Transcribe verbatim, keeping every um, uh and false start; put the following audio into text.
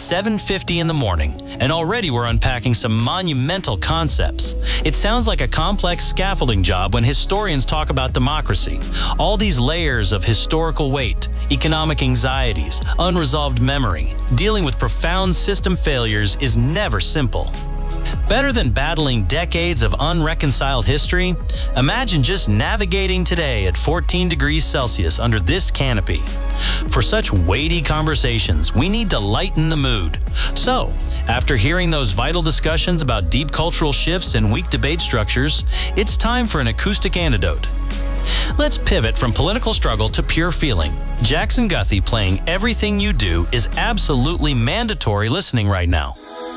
seven fifty in the morning, and already we're unpacking some monumental concepts. It sounds like a complex scaffolding job when historians talk about democracy. All these layers of historical weight, economic anxieties, unresolved memory, dealing with profound system failures is never simple. Better than battling decades of unreconciled history, imagine just navigating today at fourteen degrees Celsius under this canopy. For such weighty conversations, we need to lighten the mood. So, after hearing those vital discussions about deep cultural shifts and weak debate structures, it's time for an acoustic antidote. Let's pivot from political struggle to pure feeling. Jackson Guthey playing Everything You Do is absolutely mandatory listening right now.